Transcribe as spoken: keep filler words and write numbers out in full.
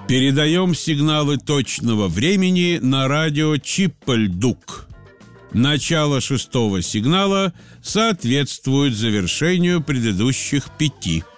Передаем сигналы точного времени на радио Чиппельдук. Начало шестого сигнала соответствует завершению предыдущих пяти.